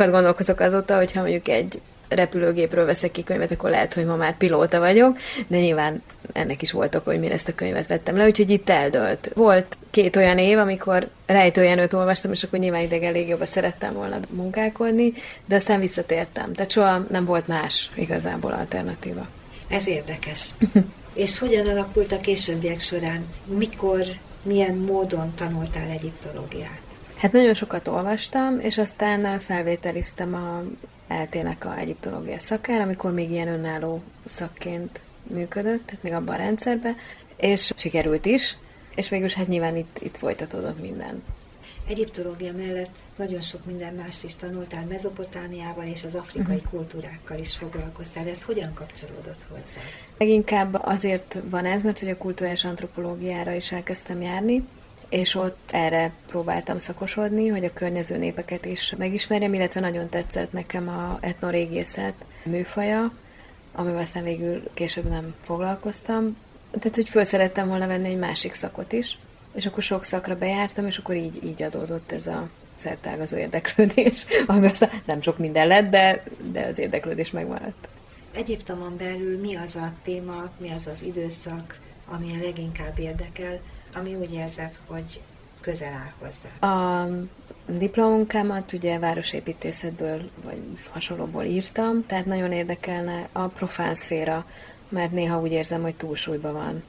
sokat gondolkozok azóta, hogyha mondjuk egy repülőgépről veszek ki könyvet, akkor lehet, hogy ma már pilóta vagyok, de nyilván ennek is volt oka, hogy miért ezt a könyvet vettem le, úgyhogy itt eldőlt. Volt 2 olyan év, amikor Rejtőjenőt olvastam, és akkor nyilván idegen légioba szerettem volna munkálkodni, de aztán visszatértem. Tehát soha nem volt más igazából alternatíva. Ez érdekes. És hogyan alakult a későbbiek során? Mikor, milyen módon tanultál egyiptológiát? Hát nagyon sokat olvastam, és aztán felvételiztem a ELTE-nek a egyiptológia szakára, amikor még ilyen önálló szakként működött, tehát még abban a rendszerben, és sikerült is, és végülis hát nyilván itt folytatódott minden. Egyiptológia mellett nagyon sok minden más is tanultál, Mezopotámiával és az afrikai kultúrákkal is foglalkoztál. Ez hogyan kapcsolódott hozzá? Leginkább azért van ez, mert hogy a kulturális antropológiára is elkezdtem járni, és ott erre próbáltam szakosodni, hogy a környező népeket is megismerjem, illetve nagyon tetszett nekem a etnorégészet műfaja, amivel aztán végül később nem foglalkoztam. Tehát, hogy föl szerettem volna venni egy másik szakot is, és akkor sok szakra bejártam, és akkor így adódott ez a szertágazó érdeklődés, amiben aztán nem sok minden lett, de az érdeklődés megmaradt. Egyiptomon belül mi az a téma, mi az az időszak, ami a leginkább érdekel, ami úgy érzed, hogy közel áll hozzá? A diplomunkámat ugye városépítészetből vagy hasonlóból írtam, tehát nagyon érdekelne a profán szféra, mert néha úgy érzem, hogy túlsúlyban van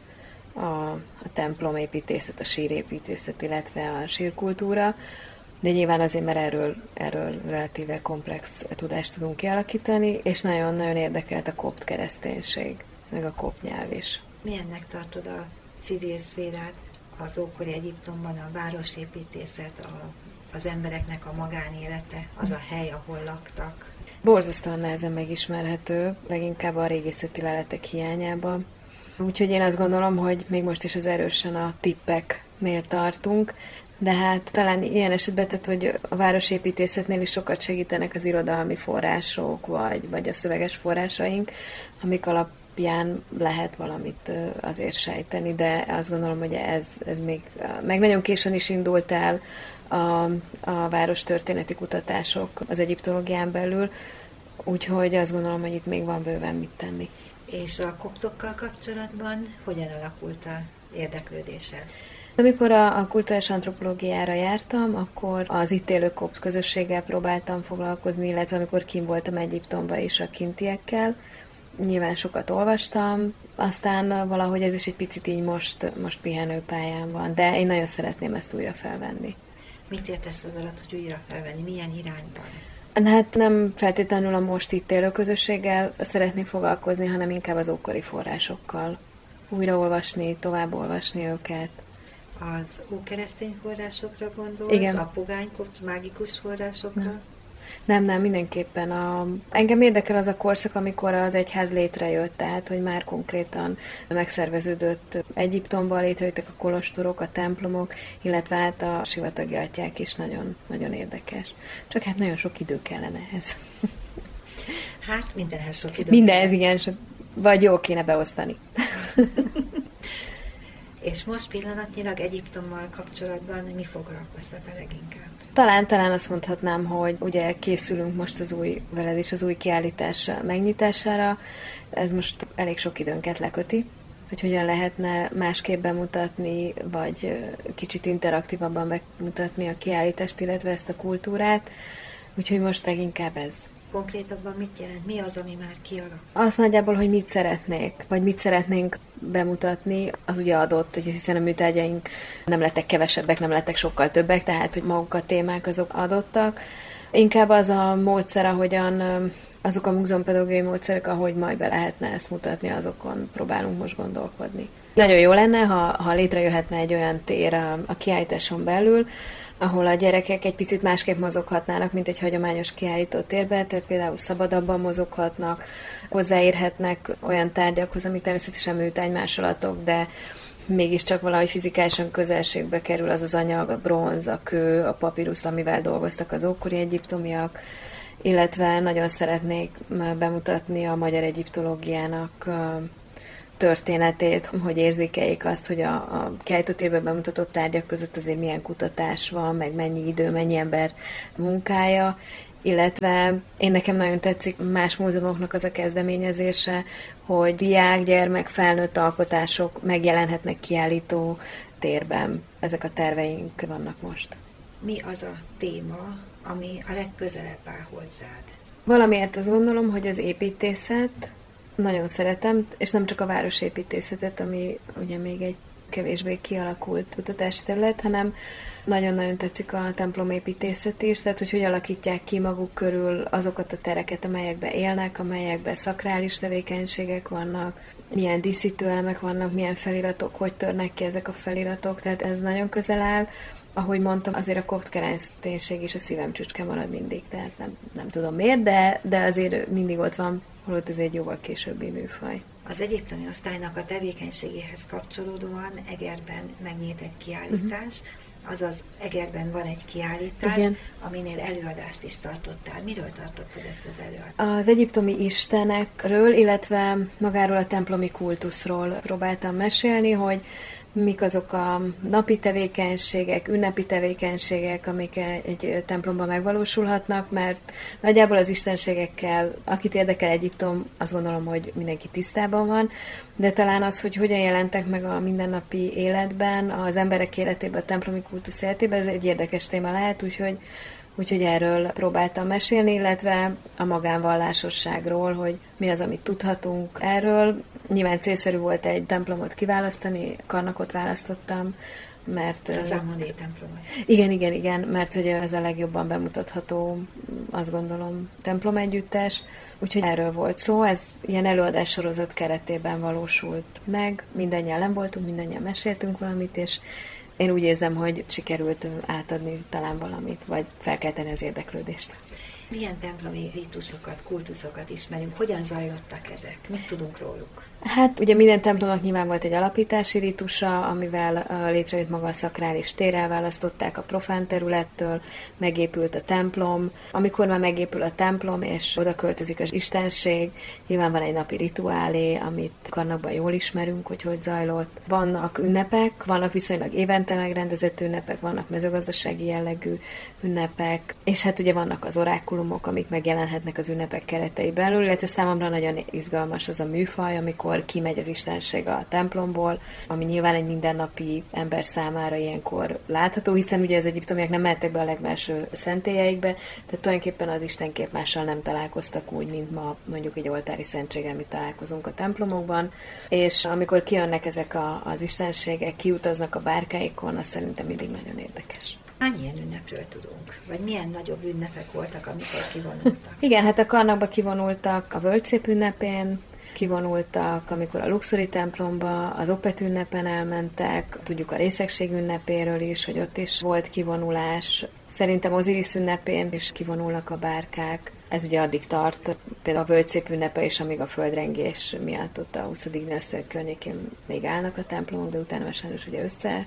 a templomépítészet, a sírépítészet, illetve a sírkultúra, de nyilván azért, mert erről relatíve komplex tudást tudunk kialakítani, és nagyon-nagyon érdekelt a kopt kereszténység, meg a kopt nyelv is. Milyennek tartod a civil szférát az ókori Egyiptomban, a városépítészet, az embereknek a magánélete, az a hely, ahol laktak? Borzasztóan nehezen megismerhető, leginkább a régészeti leletek hiányában. Úgyhogy én azt gondolom, hogy még most is az erősen a tippeknél tartunk, de hát talán ilyen esetben, tehát, hogy a városépítészetnél is sokat segítenek az irodalmi források, vagy a szöveges forrásaink, amik alapján lehet valamit azért sejteni, de azt gondolom, hogy ez még meg nagyon későn is indult el a város történeti kutatások az egyiptológián belül, úgyhogy azt gondolom, hogy itt még van bőven mit tenni. És a koptokkal kapcsolatban hogyan alakult a érdeklődésed? Amikor a kulturális antropológiára jártam, akkor az itt élő kopt közösséggel próbáltam foglalkozni, illetve amikor kint voltam Egyiptomban is a kintiekkel. Nyilván sokat olvastam, aztán valahogy ez is egy picit így most pihenőpályán van, de én nagyon szeretném ezt újra felvenni. Mit értesz az alatt, hogy újra felvenni? Milyen irányban? Hát nem feltétlenül a most itt élő közösséggel szeretnék foglalkozni, hanem inkább az ókori forrásokkal. Újraolvasni, továbbolvasni őket. Az ókeresztény forrásokra gondolsz? Igen. A pogány mágikus forrásokra? Nem, mindenképpen. Engem érdekel az a korszak, amikor az egyház létrejött, tehát, hogy már konkrétan megszerveződött Egyiptomban, létrejöttek a kolostorok, a templomok, illetve hát a sivatagi atyák is nagyon, nagyon érdekes. Csak hát nagyon sok idő kellene ehhez. Hát mindenhez sok idő. Mindenhez, igen, vagy jól kéne beosztani. És most pillanatnyilag Egyiptommal kapcsolatban mi foglalkoztat a leginkább? Talán azt mondhatnám, hogy ugye készülünk most veled is az új kiállítás megnyitására. Ez most elég sok időnket leköti, hogy hogyan lehetne másképp bemutatni, vagy kicsit interaktívabban megmutatni a kiállítást, illetve ezt a kultúrát. Úgyhogy most leginkább ez. Konkrétabban mit jelent? Mi az, ami már kialakul? Azt nagyjából, hogy mit szeretnék, vagy mit szeretnénk bemutatni, az ugye adott, hiszen a műtárgyaink nem lettek kevesebbek, nem lettek sokkal többek, tehát hogy maguk a témák azok adottak. Inkább az a módszer, ahogyan azok a múzeumpedagógiai módszerek, ahogy majd be lehetne ezt mutatni, azokon próbálunk most gondolkodni. Nagyon jó lenne, ha létrejöhetne egy olyan tér a kiállításon belül, ahol a gyerekek egy picit másképp mozoghatnának, mint egy hagyományos kiállító térben, tehát például szabadabban mozoghatnak, hozzáérhetnek olyan tárgyakhoz, amik természetesen műtárgymásolatok, de mégiscsak valahogy fizikálisan közelségbe kerül az az anyag, a bronz, a kő, a papírusz, amivel dolgoztak az ókori egyiptomiak, illetve nagyon szeretnék bemutatni a magyar egyiptológiának történetét, hogy érzékeljék azt, hogy a kiállítótérben bemutatott tárgyak között azért milyen kutatás van, meg mennyi idő, mennyi ember munkája, illetve nekem nagyon tetszik más múzeumoknak az a kezdeményezése, hogy diák, gyermek, felnőtt alkotások megjelenhetnek kiállító térben. Ezek a terveink vannak most. Mi az a téma, ami a legközelebb áll hozzád? Valamiért azt gondolom, hogy az építészet nagyon szeretem, és nem csak a városépítészetet, ami ugye még egy kevésbé kialakult kutatási terület, hanem nagyon-nagyon tetszik a templomépítészet is, tehát hogy alakítják ki maguk körül azokat a tereket, amelyekben élnek, amelyekben szakrális tevékenységek vannak, milyen díszítőelemek vannak, milyen feliratok, hogy törnek ki ezek a feliratok, tehát ez nagyon közel áll. Ahogy mondtam, azért a kopt kereszténység is a szívem csücske marad mindig, tehát nem tudom miért, de azért mindig ott van, holott ez egy jóval későbbi műfaj. Az egyiptomi osztálynak a tevékenységéhez kapcsolódóan Egerben megnyílt egy kiállítás, azaz Egerben van egy kiállítás, igen, aminél előadást is tartottál. Miről tartottad ezt az előadást? Az egyiptomi istenekről, illetve magáról a templomi kultuszról próbáltam mesélni, hogy mik azok a napi tevékenységek, ünnepi tevékenységek, amik egy templomban megvalósulhatnak, mert nagyjából az istenségekkel, akit érdekel Egyiptom, azt gondolom, hogy mindenki tisztában van, de talán az, hogy hogyan jelentek meg a mindennapi életben, az emberek életében, a templomi kultusz életében, ez egy érdekes téma lehet, úgyhogy erről próbáltam mesélni, illetve a magánvallásosságról, hogy mi az, amit tudhatunk erről. Nyilván célszerű volt egy templomot kiválasztani, Karnakot választottam, mert... Az Ammoni templomot. Igen, mert hogy ez a legjobban bemutatható, azt gondolom, templomegyüttes. Úgyhogy erről volt szó, ez ilyen előadássorozat keretében valósult meg, mindannyian nem voltunk, mindannyian meséltünk valamit, és én úgy érzem, hogy sikerült átadni talán valamit, vagy felkelteni az érdeklődést. Milyen templomi rítusokat, kultuszokat ismerünk? Hogyan zajlottak ezek? Mit tudunk róluk? Hát ugye minden templomnak nyilván volt egy alapítási rítusa, amivel létrejött maga a szakrális tér, elválasztották a profán területtől, megépült a templom. Amikor már megépül a templom, és oda költözik az istenség, nyilván van egy napi rituálé, amit Karnakban jól ismerünk, hogy zajlott. Vannak ünnepek, vannak viszonylag évente megrendezett ünnepek, vannak mezőgazdasági jellegű ünnepek, és hát ugye vannak az orákulumok, amik megjelenhetnek az ünnepek keretei belül, illetve számomra nagyon izgalmas az a műfaj, amikor kimegy az istenség a templomból, ami nyilván egy mindennapi ember számára ilyenkor látható, hiszen ugye az egyiptomiak nem mehettek be a legmelső szentélyeikbe, tehát tulajdonképpen az istenkép mással nem találkoztak úgy, mint ma mondjuk egy oltári szentséggel mi találkozunk a templomokban, és amikor kijönnek ezek az istenségek, kiutaznak a bárkáikon, az szerintem mindig nagyon érdekes. Hány ilyen ünnepről tudunk? Vagy milyen nagyobb ünnepek voltak, amikor kivonultak? Igen, hát a Karnakba kivonultak a Völgyszép ünnepén, kivonultak, amikor a Luxori templomba, az Opet ünnepen elmentek, tudjuk a Részegség ünnepéről is, hogy ott is volt kivonulás. Szerintem Ozirisz ünnepén is kivonulnak a bárkák. Ez ugye addig tart, például a Völgyszép ünnepe is, amíg a földrengés miatt ott a 20. dinasztia környékén még állnak a templomok, de utána sajnos ugye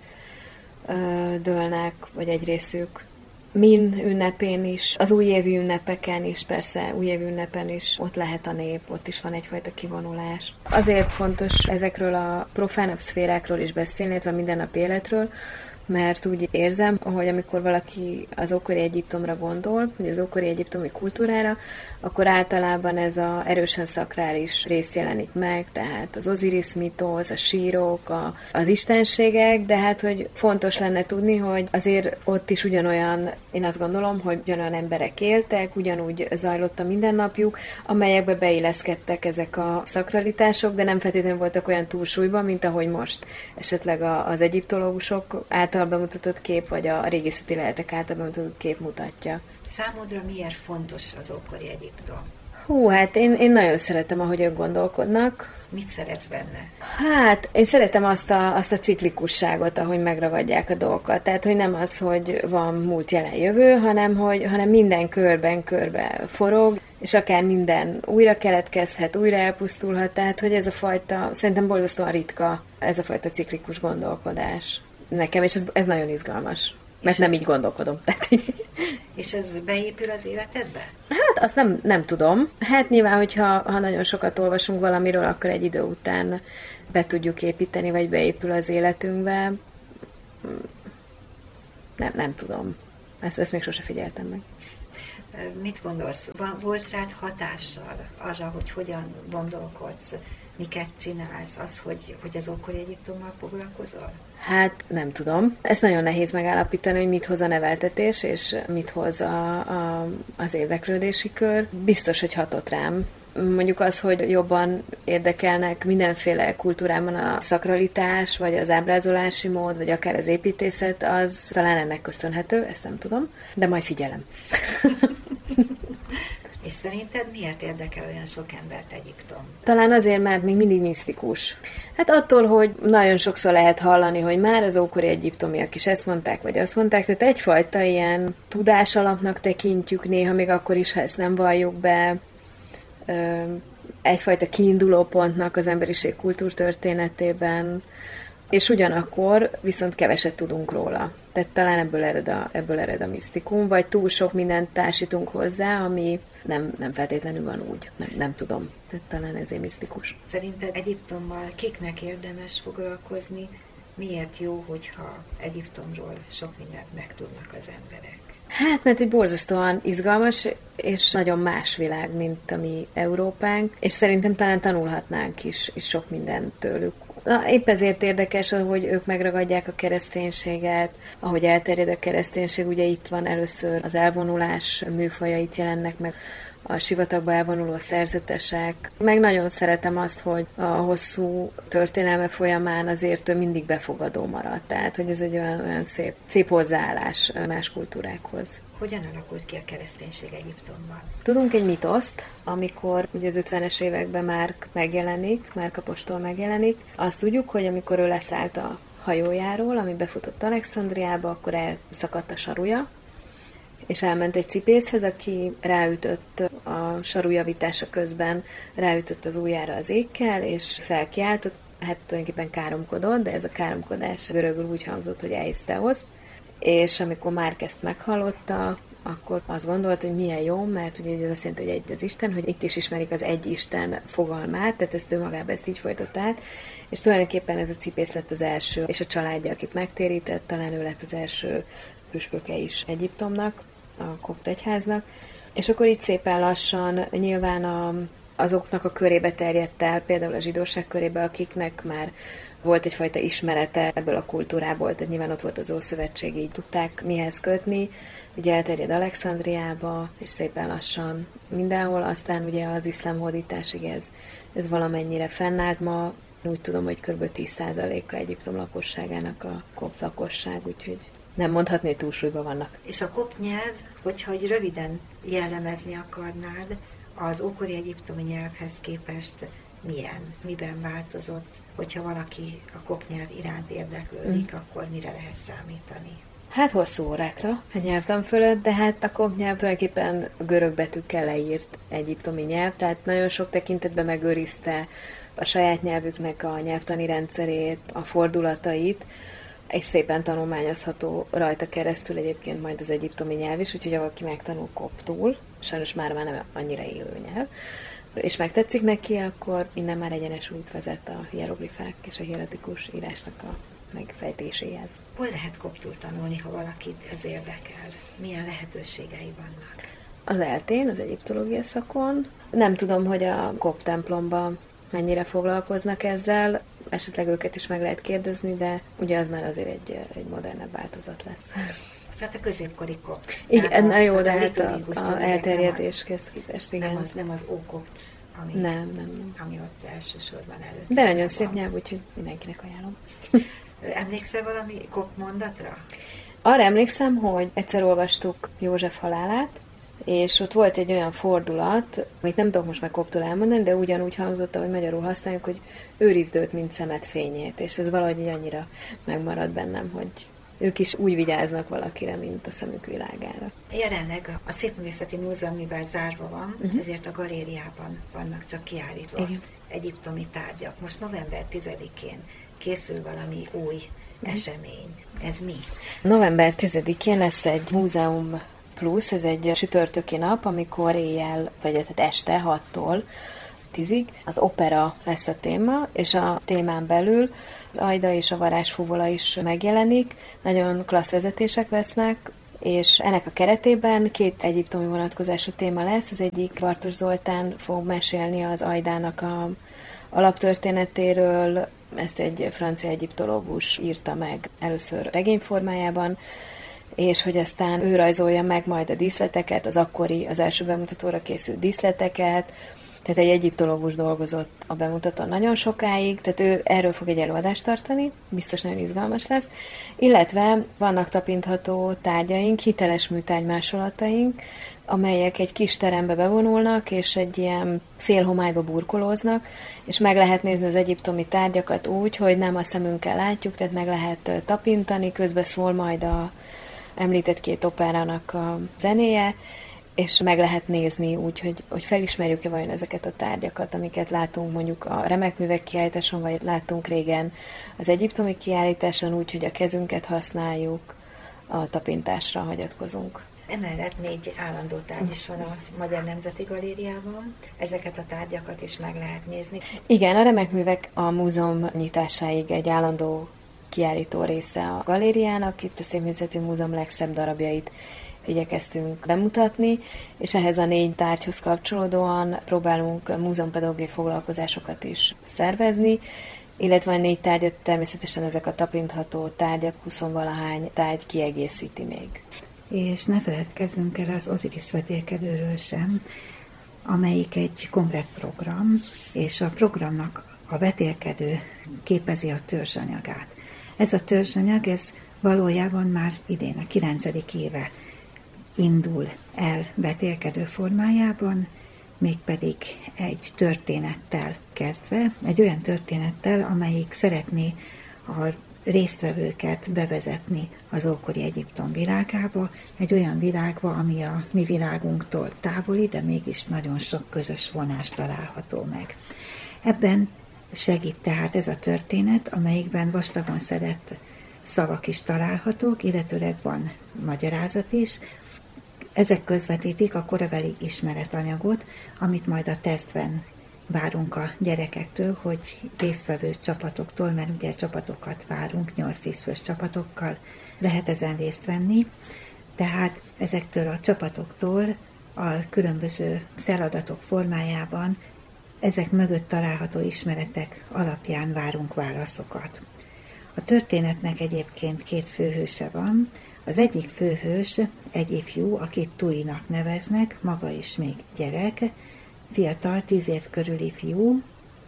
összedőlnek, vagy egy részük. Min ünnepén is, az újévi ünnepeken is, persze újévi ünnepen is ott lehet a nép, ott is van egyfajta kivonulás. Azért fontos ezekről a profánabb szférákról is beszélni, illetve mindennapi életről, mert úgy érzem, hogy amikor valaki az ókori Egyiptomra gondol, vagy az ókori egyiptomi kultúrára, akkor általában ez az erősen szakrális rész jelenik meg, tehát az Ozirisz mítosz, a sírok, az istenségek, de hát, hogy fontos lenne tudni, hogy azért ott is ugyanolyan, én azt gondolom, hogy ugyanolyan emberek éltek, ugyanúgy zajlott a mindennapjuk, amelyekbe beilleszkedtek ezek a szakralitások, de nem feltétlenül voltak olyan túlsúlyban, mint ahogy most esetleg az egyiptológusok által bemutatott kép, vagy a régészeti leletek által bemutatott kép mutatja. Számodra miért fontos az ókori Egyiptom? Hát én nagyon szeretem, ahogy ők gondolkodnak. Mit szeretsz benne? Hát, én szeretem azt a ciklikusságot, ahogy megragadják a dolgokat. Tehát, hogy nem az, hogy van múlt, jelen, jövő, hanem minden körbe forog, és akár minden újra keletkezhet, újra elpusztulhat. Tehát, hogy ez a fajta, szerintem borzasztóan ritka ez a fajta ciklikus gondolkodás nekem, és ez nagyon izgalmas. Mert nem így gondolkodom. És ez beépül az életedbe? Hát azt nem tudom. Hát nyilván, hogyha nagyon sokat olvasunk valamiről, akkor egy idő után be tudjuk építeni, vagy beépül az életünkbe. Nem tudom. Ezt még sose figyeltem meg. Mit gondolsz? Volt rád hatással arra, hogy hogyan gondolkodsz, miket csinálsz, az, hogy az ókori Egyiptommal foglalkozol? Hát nem tudom. Ez nagyon nehéz megállapítani, hogy mit hoz a neveltetés, és mit hoz az érdeklődési kör. Biztos, hogy hatott rám. Mondjuk az, hogy jobban érdekelnek mindenféle kultúrában a szakralitás, vagy az ábrázolási mód, vagy akár az építészet, az talán ennek köszönhető, ezt nem tudom, de majd figyelem. És szerinted miért érdekel olyan sok embert Egyiptom? Talán azért, mert még mindig misztikus. Hát attól, hogy nagyon sokszor lehet hallani, hogy már az ókori egyiptomiak is ezt mondták, vagy azt mondták, tehát egyfajta ilyen tudásalapnak tekintjük néha, még akkor is, ha ezt nem valljuk be, egyfajta kiindulópontnak az emberiség kultúrtörténetében, és ugyanakkor viszont keveset tudunk róla. Tehát talán ebből ered a misztikum, vagy túl sok mindent társítunk hozzá, ami nem feltétlenül van úgy. Nem tudom. Tehát talán ezért misztikus. Szerinted Egyiptommal kiknek érdemes foglalkozni? Miért jó, hogyha Egyiptomról sok mindent megtudnak az emberek? Hát, mert egy borzasztóan izgalmas és nagyon más világ, mint a mi Európánk, és szerintem talán tanulhatnánk is sok mindent tőlük. Na, épp ezért érdekes, hogy ők megragadják a kereszténységet, ahogy elterjed a kereszténység, ugye itt van először az elvonulás műfajait jelennek meg, a sivatagba elvonuló szerzetesek. Meg nagyon szeretem azt, hogy a hosszú történelme folyamán azért ő mindig befogadó maradt. Tehát, hogy ez egy olyan szép hozzáállás más kultúrákhoz. Hogyan alakult ki a kereszténység Egyiptomban? Tudunk egy mitoszt, amikor ugye az 50-es években Márk apostol megjelenik. Azt tudjuk, hogy amikor ő leszállt a hajójáról, ami befutott Alexandriába, akkor elszakadt a saruja, és elment egy cipészhez, aki ráütött a saru javítása közben, ráütött az ujjára az ékkel, és felkiáltott, hát tulajdonképpen káromkodott, de ez a káromkodás görögül úgy hangzott, hogy eiszteosz, és amikor Márk ezt meghallotta, akkor azt gondolt, hogy milyen jó, mert ugye ez azt jelenti, hogy egy az Isten, hogy itt is ismerik az egy Isten fogalmát, tehát ezt ő magában ezt így folytott át, és tulajdonképpen ez a cipész lett az első, és a családja, akit megtérített, talán ő lett az első püspöke is Egyiptomnak, a kopt egyháznak, és akkor így szépen lassan nyilván azoknak a körébe terjedt el, például a zsidóság körébe, akiknek már volt egyfajta ismerete ebből a kultúrából, tehát nyilván ott volt az Ószövetség, így tudták mihez kötni, ugye elterjed Alexandriába, és szépen lassan mindenhol, aztán ugye az iszlám hódításig ez valamennyire fennállt. Ma úgy tudom, hogy kb. 10%-a Egyiptom lakosságának a kopt lakosság, úgyhogy nem mondhatni, hogy túlsúlyban vannak. És a kopt nyelv, hogyha egy röviden jellemezni akarnád, az ókori egyiptomi nyelvhez képest milyen, miben változott, hogyha valaki a kopt nyelv iránt érdeklődik, akkor mire lehet számítani? Hát hosszú órákra a nyelvtan fölött, de hát a kopt nyelv tulajdonképpen görög betűkkel leírt egyiptomi nyelv, tehát nagyon sok tekintetben megőrizte a saját nyelvüknek a nyelvtani rendszerét, a fordulatait, és szépen tanulmányozható rajta keresztül egyébként majd az egyiptomi nyelv is, úgyhogy ha valaki megtanul koptul, sajnos már nem annyira élő nyelv, és megtetszik neki, akkor innen már egyenes út vezet a hieroglifák és a hieratikus írásnak a megfejtéséhez. Hol lehet koptul tanulni, ha valakit ez érdekel? Milyen lehetőségei vannak? Az ELTÉN, az egyiptológia szakon. Nem tudom, hogy a kopt templomban mennyire foglalkoznak ezzel, esetleg őket is meg lehet kérdezni, de ugye az már azért egy modernebb változat lesz. Tehát a középkori kopt. Igen, na jó, de hát a elterjedéshez képest, igen. Nem az ókopt, ami ott elsősorban előtt. De nagyon szép nyelv, úgyhogy mindenkinek ajánlom. Emlékszel valami kopt mondatra? Arra emlékszem, hogy egyszer olvastuk József halálát, és ott volt egy olyan fordulat, amit nem tudok most már koptul elmondani, de ugyanúgy hangzott, ahogy magyarul használjuk, hogy őrizd őt, mint szemed fényét, és ez valahogy annyira megmarad bennem, hogy ők is úgy vigyáznak valakire, mint a szemük világára. Jelenleg a Szépművészeti Múzeum, mivel zárva van, ezért a galériában vannak csak kiállítva egyiptomi tárgyak. Most november 10-én készül valami új esemény. Ez mi? November 10-én lesz egy múzeum plusz, ez egy csütörtöki nap, amikor éjjel, vagy tehát este 6-tól 10-ig az opera lesz a téma, és a témán belül az Aida és a varázsfuvola is megjelenik, nagyon klassz vezetések lesznek, és ennek a keretében 2 egyiptomi vonatkozású téma lesz. Az egyik Bartos Zoltán fog mesélni az Ajdának a alaptörténetéről, ezt egy francia egyiptológus írta meg először regényformájában, és hogy aztán ő rajzolja meg majd a díszleteket, az első bemutatóra készült díszleteket, tehát egy egyiptológus dolgozott a bemutatón nagyon sokáig, tehát ő erről fog egy előadást tartani, biztos nagyon izgalmas lesz, illetve vannak tapintható tárgyaink, hiteles műtárgy másolataink, amelyek egy kis terembe bevonulnak, és egy ilyen félhomályba burkolóznak, és meg lehet nézni az egyiptomi tárgyakat úgy, hogy nem a szemünkkel látjuk, tehát meg lehet tapintani, közben szól majd a említett 2 operának a zenéje, és meg lehet nézni úgy, hogy felismerjük-e vajon ezeket a tárgyakat, amiket látunk mondjuk a remek művek kiállításon, vagy láttunk régen az egyiptomi kiállításon, úgy, hogy a kezünket használjuk, a tapintásra hagyatkozunk. Emellett 4 állandó tárgy is van a Magyar Nemzeti Galériában, ezeket a tárgyakat is meg lehet nézni. Igen, a remek művek a múzeum nyitásáig egy állandó kiállító része a galériának, itt a Szépművészeti Múzeum legszebb darabjait igyekeztünk bemutatni, és ehhez a 4 tárgyhoz kapcsolódóan próbálunk múzeumpedagógiai foglalkozásokat is szervezni, illetve a 4 tárgyat természetesen ezek a tapintható tárgyak, 20-valahány tárgy kiegészíti még. És ne feledkezzünk el az Osiris vetélkedőről sem, amelyik egy komplet program, és a programnak a vetélkedő képezi a törzsanyagát. Ez a törzsanyag, ez valójában már idén a 9. éve indul el vetélkedő formájában, mégpedig egy történettel kezdve, egy olyan történettel, amelyik szeretné a résztvevőket bevezetni az ókori Egyiptom világába, egy olyan világba, ami a mi világunktól távoli, de mégis nagyon sok közös vonás található meg. Ebben segít tehát ez a történet, amelyikben vastagon szedett szavak is találhatók, illetőleg van magyarázat is. Ezek közvetítik a korabeli ismeretanyagot, amit majd a tesztben várunk a gyerekektől, hogy résztvevő csapatoktól, mert ugye csapatokat várunk, 8-10 fős csapatokkal lehet ezen részt venni, tehát ezektől a csapatoktól a különböző feladatok formájában ezek mögött található ismeretek alapján várunk válaszokat. A történetnek egyébként 2 főhőse van. Az egyik főhős egy ifjú, akit Tuinak neveznek, maga is még gyerek, fiatal, 10 év körüli fiú,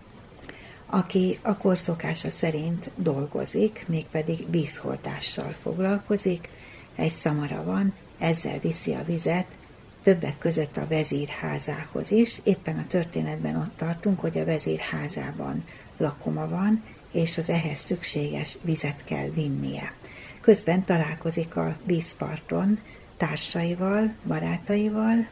aki a korszokása szerint dolgozik, mégpedig vízhordással foglalkozik, egy szamara van, ezzel viszi a vizet, többek között a vezír házához is. Éppen a történetben ott tartunk, hogy a vezír házában lakoma van, és az ehhez szükséges vizet kell vinnie. Közben találkozik a vízparton társaival, barátaival,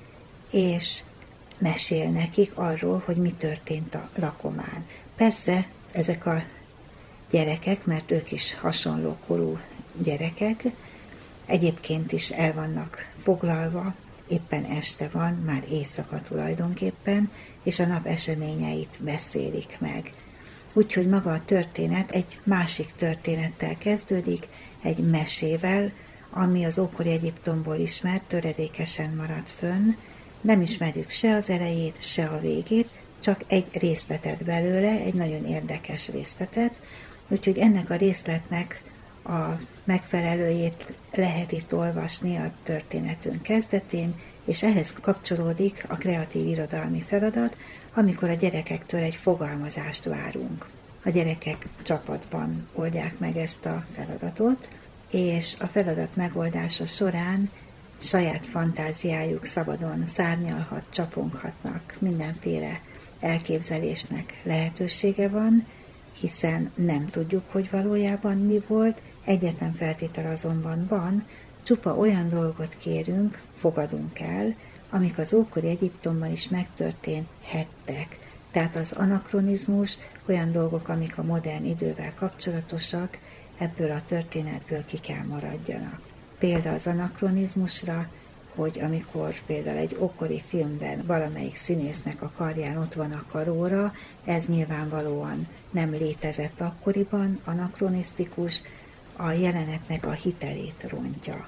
és mesél nekik arról, hogy mi történt a lakomán. Persze ezek a gyerekek, mert ők is hasonló korú gyerekek, egyébként is el vannak foglalva, éppen este van, már éjszaka tulajdonképpen, és a nap eseményeit beszélik meg. Úgyhogy maga a történet egy másik történettel kezdődik, egy mesével, ami az ókori Egyiptomból ismert, töredékesen maradt fönn. Nem ismerjük se az elejét, se a végét, csak egy részletet belőle, egy nagyon érdekes részletet. Úgyhogy ennek a részletnek a megfelelőjét lehet itt olvasni a történetünk kezdetén, és ehhez kapcsolódik a kreatív irodalmi feladat, amikor a gyerekektől egy fogalmazást várunk. A gyerekek csapatban oldják meg ezt a feladatot, és a feladat megoldása során saját fantáziájuk szabadon szárnyalhat, csaponghatnak, mindenféle elképzelésnek lehetősége van, hiszen nem tudjuk, hogy valójában mi volt, egyetlen feltétel azonban van, csupa olyan dolgot kérünk, fogadunk el, amik az ókori Egyiptomban is megtörténhettek. Tehát az anakronizmus, olyan dolgok, amik a modern idővel kapcsolatosak, ebből a történetből ki kell maradjanak. Példa az anakronizmusra, hogy amikor például egy ókori filmben valamelyik színésznek a karján ott van a karóra, ez nyilvánvalóan nem létezett akkoriban, anakronisztikus, a jelenetnek a hitelét rontja.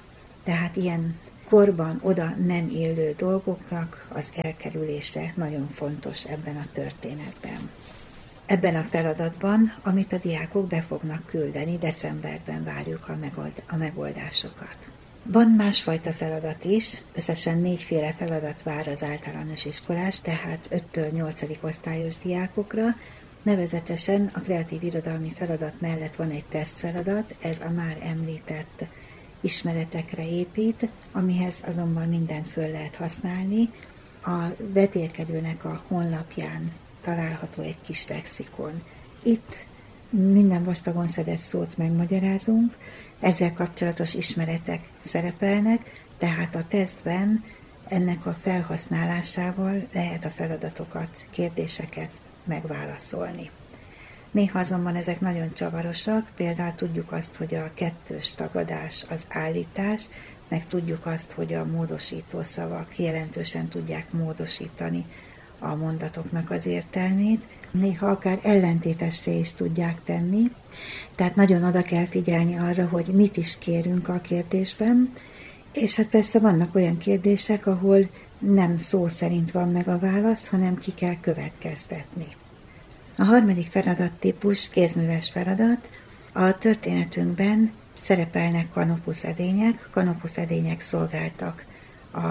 Tehát ilyen korban oda nem illő dolgoknak az elkerülése nagyon fontos ebben a történetben. Ebben a feladatban, amit a diákok be fognak küldeni, decemberben várjuk a megoldásokat. Van másfajta feladat is, összesen 4 feladat vár az általános iskolás, tehát 5-től 8. osztályos diákokra. Nevezetesen a kreatív irodalmi feladat mellett van egy tesztfeladat, ez a már említett ismeretekre épít, amihez azonban mindent föl lehet használni. A vetélkedőnek a honlapján található egy kis lexikon. Itt minden vastagon szedett szót megmagyarázunk, ezzel kapcsolatos ismeretek szerepelnek, tehát a tesztben ennek a felhasználásával lehet a feladatokat, kérdéseket megválaszolni. Néha azonban ezek nagyon csavarosak, például tudjuk azt, hogy a 2-s tagadás az állítás, meg tudjuk azt, hogy a módosító szavak jelentősen tudják módosítani a mondatoknak az értelmét, néha akár ellentétessé is tudják tenni, tehát nagyon oda kell figyelni arra, hogy mit is kérünk a kérdésben, és hát persze vannak olyan kérdések, ahol nem szó szerint van meg a válasz, hanem ki kell következtetni. A 3. feladattípus kézműves feladat. A történetünkben szerepelnek kanopuszedények. Kanopuszedények szolgáltak a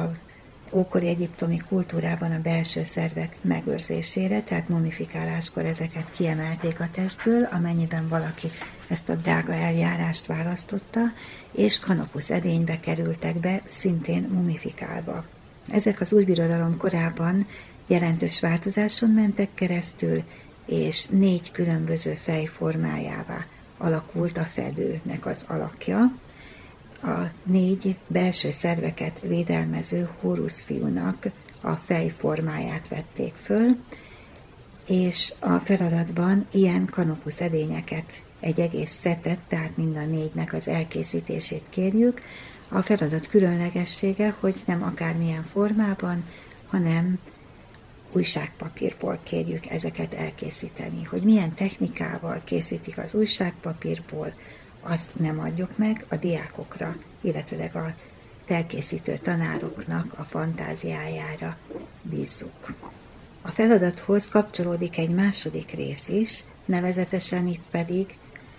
ókori egyiptomi kultúrában a belső szervek megőrzésére, tehát mumifikáláskor ezeket kiemelték a testből, amennyiben valaki ezt a drága eljárást választotta, és kanopuszedénybe kerültek be, szintén mumifikálva. Ezek az újbirodalom korában jelentős változáson mentek keresztül, és 4 különböző fejformájává alakult a fedőnek az alakja. A 4 belső szerveket védelmező Hóruszfiúnak a fejformáját vették föl, és a feladatban ilyen kanopuszedényeket, egy egész szetet, tehát mind a 4-nek az elkészítését kérjük. A feladat különlegessége, hogy nem akármilyen formában, hanem újságpapírból kérjük ezeket elkészíteni. Hogy milyen technikával készítik az újságpapírból, azt nem adjuk meg, a diákokra, illetve a felkészítő tanároknak a fantáziájára bízzuk. A feladathoz kapcsolódik egy második rész is, nevezetesen itt pedig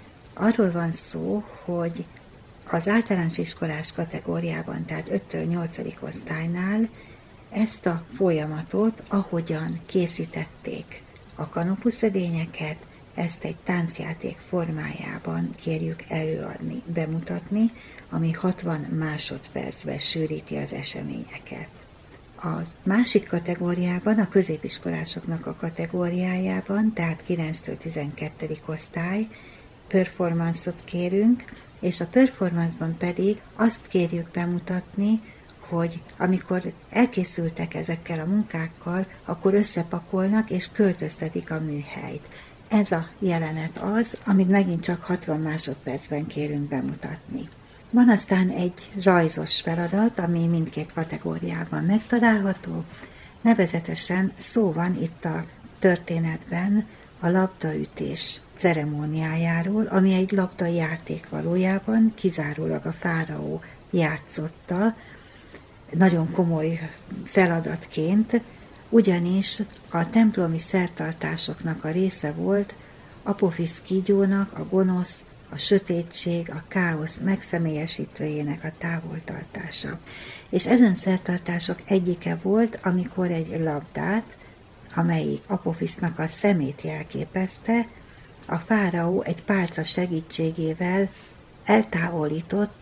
arról van szó, hogy az általános iskolás kategóriában, tehát 5-től 8. osztálynál ezt a folyamatot, ahogyan készítették a kanopuszedényeket, ezt egy táncjáték formájában kérjük előadni, bemutatni, ami 60 másodpercben sűríti az eseményeket. A másik kategóriában, a középiskolásoknak a kategóriájában, tehát 9-től 12. osztály, performance-ot kérünk, és a performance-ban pedig azt kérjük bemutatni, hogy amikor elkészültek ezekkel a munkákkal, akkor összepakolnak és költöztetik a műhelyt. Ez a jelenet az, amit megint csak 60 másodpercben kérünk bemutatni. Van aztán egy rajzos feladat, ami mindkét kategóriában megtalálható, nevezetesen szó van itt a történetben a labdaütés ceremóniájáról, ami egy labdajáték valójában, kizárólag a fáraó játszotta, nagyon komoly feladatként, ugyanis a templomi szertartásoknak a része volt Apofis kígyónak, a gonosz, a sötétség, a káosz megszemélyesítőjének a távoltartása. És ezen szertartások egyike volt, amikor egy labdát, amelyik Apofisznak a szemét jelképezte, a fáraó egy pálca segítségével eltávolított,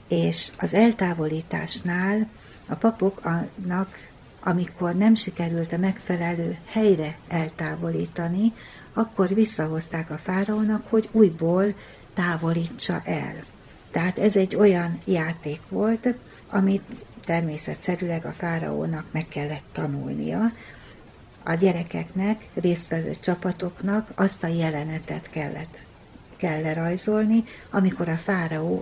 és az eltávolításnál a papoknak, amikor nem sikerült a megfelelő helyre eltávolítani, akkor visszahozták a fáraónak, hogy újból távolítsa el. Tehát ez egy olyan játék volt, amit természetszerűleg a fáraónak meg kellett tanulnia. A gyerekeknek, résztvevő csapatoknak azt a jelenetet kell lerajzolni, amikor a fáraó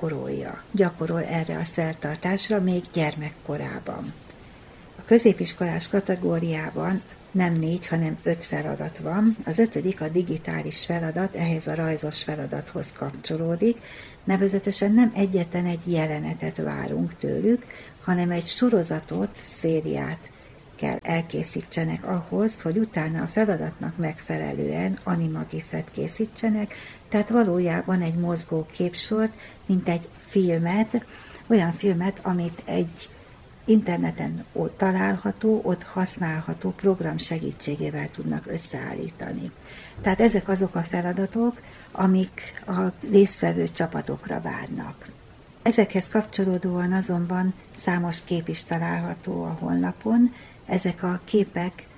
gyakorol erre a szertartásra még gyermekkorában. A középiskolás kategóriában nem 4, hanem 5 feladat van. Az 5. a digitális feladat, ehhez a rajzos feladathoz kapcsolódik. Nevezetesen nem egyetlen egy jelenetet várunk tőlük, hanem egy sorozatot, szériát kell elkészítsenek ahhoz, hogy utána a feladatnak megfelelően animagifet készítsenek, tehát valójában egy mozgó képsort, mint egy filmet, olyan filmet, amit egy interneten ott található, ott használható program segítségével tudnak összeállítani. Tehát ezek azok a feladatok, amik a résztvevő csapatokra várnak. Ezekhez kapcsolódóan azonban számos kép is található a honlapon. Ezek a képek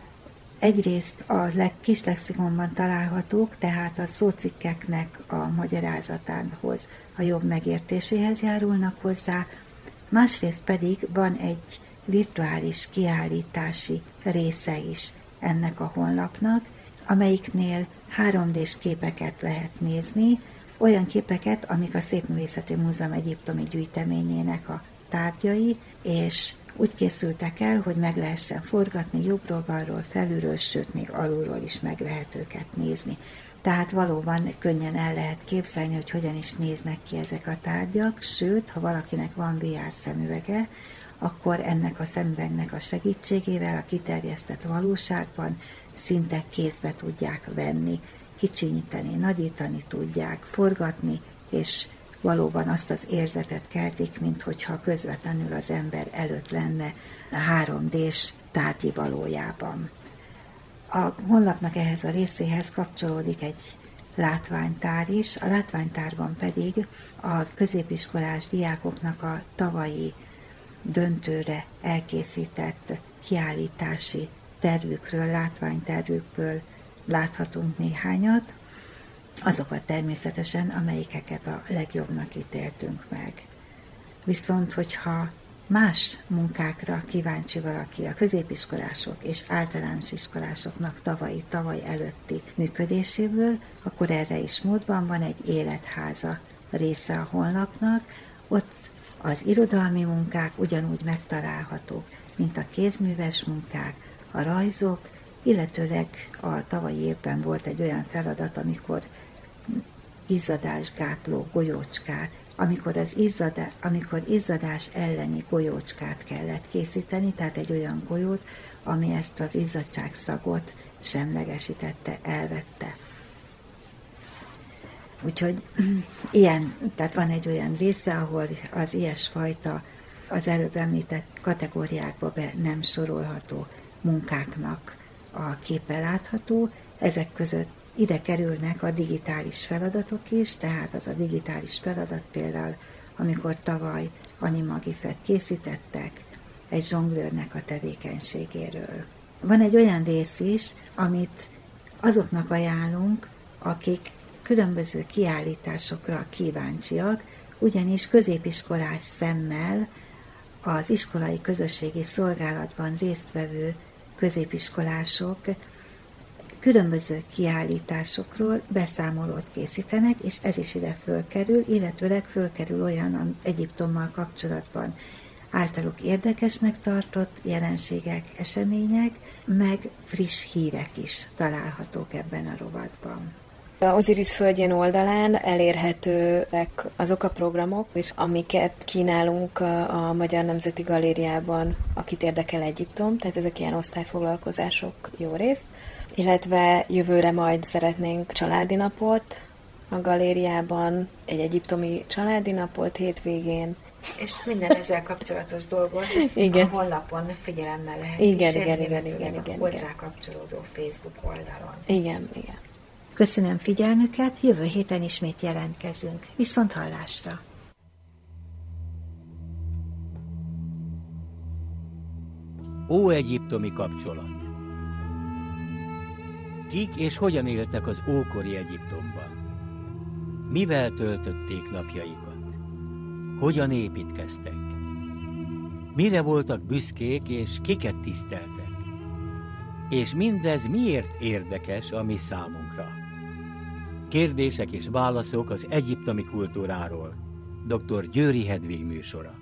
egyrészt a kis lexikonban találhatók, tehát a szócikkeknek a magyarázatához, a jobb megértéséhez járulnak hozzá, másrészt pedig van egy virtuális kiállítási része is ennek a honlapnak, amelyiknél 3D-s képeket lehet nézni, olyan képeket, amik a Szépművészeti Múzeum egyiptomi gyűjteményének a tárgyai, és úgy készültek el, hogy meg lehessen forgatni jobbról, balról, felülről, sőt, még alulról is meg lehet őket nézni. Tehát valóban könnyen el lehet képzelni, hogy hogyan is néznek ki ezek a tárgyak, sőt, ha valakinek van VR szemüvege, akkor ennek a szemüvegnek a segítségével a kiterjesztett valóságban szinte kézbe tudják venni, kicsinyíteni, nagyítani tudják, forgatni, és valóban azt az érzetet keltik, minthogyha közvetlenül az ember előtt lenne a 3D-s tárgyi valójában. A honlapnak ehhez a részéhez kapcsolódik egy látványtár is, a látványtárban pedig a középiskolás diákoknak a tavalyi döntőre elkészített kiállítási tervükről, látványtervükből láthatunk néhányat, azokat természetesen, amelyikeket a legjobbnak ítéltünk meg. Viszont, hogyha más munkákra kíváncsi valaki a középiskolások és általános iskolásoknak tavaly előtti működéséből, akkor erre is módban van egy életháza része a honlapnak, ott az irodalmi munkák ugyanúgy megtalálhatók, mint a kézműves munkák, a rajzok, illetőleg a tavalyi évben volt egy olyan feladat, amikor izzadásgátló golyócskát, amikor izzadás elleni golyócskát kellett készíteni, tehát egy olyan golyót, ami ezt az izzadságszagot semlegesítette, elvette. Úgyhogy tehát van egy olyan része, ahol az ilyesfajta, az előbb említett kategóriákba be nem sorolható munkáknak a képe látható, ezek között ide kerülnek a digitális feladatok is, tehát az a digitális feladat például, amikor tavaly animagifet készítettek egy zsonglőrnek a tevékenységéről. Van egy olyan rész is, amit azoknak ajánlunk, akik különböző kiállításokra kíváncsiak, ugyanis középiskolás szemmel az iskolai közösségi szolgálatban résztvevő középiskolások különböző kiállításokról beszámolót készítenek, és ez is ide fölkerül, illetőleg fölkerül olyan Egyiptommal kapcsolatban általuk érdekesnek tartott jelenségek, események, meg friss hírek is találhatók ebben a rovatban. Az Osiris Földjén oldalán elérhetőek azok a programok, és amiket kínálunk a Magyar Nemzeti Galériában, akit érdekel Egyiptom, tehát ezek ilyen osztályfoglalkozások jó rész, illetve jövőre majd szeretnénk családi napot a galériában, egy egyiptomi családi napot hétvégén. És minden ezzel kapcsolatos dolgot igen. A honlapon figyelemmel lehet igen, hozzá kapcsolódó Facebook oldalon. Igen. Köszönöm figyelmüket, jövő héten ismét jelentkezünk. Viszont hallásra! Óegyiptomi kapcsolat. Kik és hogyan éltek az ókori Egyiptomban? Mivel töltötték napjaikat? Hogyan építkeztek? Mire voltak büszkék és kiket tiszteltek? És mindez miért érdekes a mi számunkra? Kérdések és válaszok az egyiptomi kultúráról. Dr. Győri Hedvig műsora.